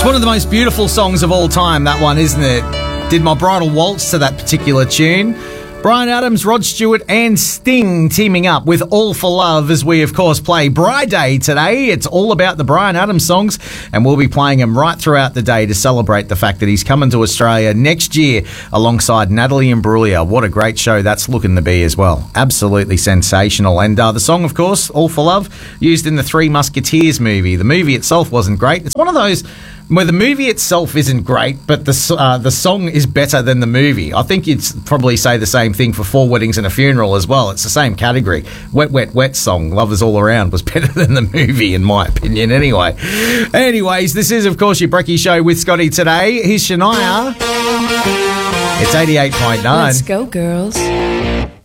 It's one of the most beautiful songs of all time, that one, isn't it? Did my bridal waltz to that particular tune. Bryan Adams, Rod Stewart and Sting teaming up with All for Love as we, of course, play Bri Day today. It's all about the Bryan Adams songs, and we'll be playing them right throughout the day to celebrate the fact that he's coming to Australia next year alongside Natalie Imbruglia. What a great show that's looking to be as well. Absolutely sensational. And the song, of course, All for Love, used in the Three Musketeers movie. The movie itself wasn't great. It's one of those where the movie itself isn't great, but the song is better than the movie. I think you'd probably say the same thing for Four Weddings and a Funeral as well. It's the same category. Wet, Wet, Wet song, Lovers All Around, was better than the movie, in my opinion, anyway. Anyways, this is, of course, your Brekkie Show with Scotty today. Here's Shania. It's 88.9. Let's go, girls.